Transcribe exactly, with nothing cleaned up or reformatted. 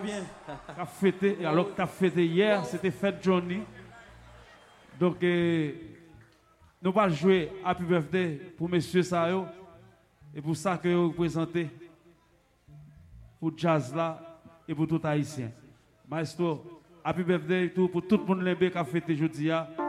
bien. Qu'a fêté, alors que t'as fêté hier, c'était fête Johnny. Donc, euh, nous allons jouer Happy Birthday pour Monsieur Sayo. Et pour ça que vous représentez pour jazz là et pour tout haïtien. Maestro, Happy Birthday tout pour tout le monde qui a fêté aujourd'hui.